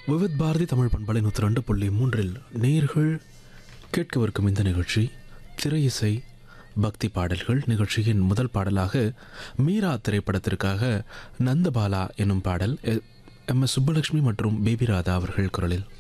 விவித் பாரதி தமிழ் பண்பலை 102.3 நேயர்கள் கேட்கவிருக்கும் இந்த நிகழ்ச்சி திரை இசை பக்தி பாடல்கள். நிகழ்ச்சியின் முதல் பாடலாக மீரா திரைப்படத்திற்காக நந்தபாலா எனும் பாடல் எம் எஸ் சுப்புலட்சுமி மற்றும் பேபி ராதா அவர்கள் குரலில்.